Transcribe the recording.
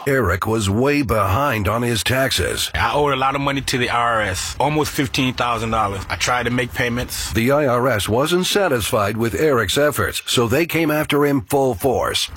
Eric was way behind on his taxes. I owed a lot of money to the IRS, almost $15,000. I tried to make payments. The IRS wasn't satisfied with Eric's efforts, so they came after him full force.